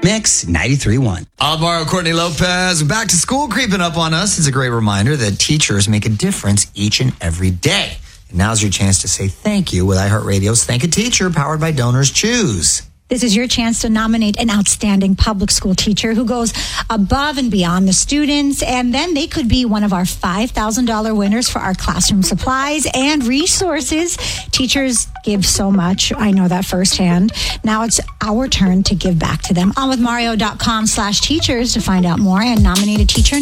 Mix 93.1. Alvaro Courtney Lopez, back to school creeping up on us. It's a great reminder that teachers make a difference each and every day. And now's your chance to say thank you with iHeartRadio's Thank a Teacher, powered by Donors Choose. This is your chance to nominate an outstanding public school teacher who goes above and beyond the students, and then they could be one of our $5,000 winners for our classroom supplies and resources. Teachers give so much. I know that firsthand. Now it's our turn to give back to them. OnWithMario.com/teachers to find out more and nominate a teacher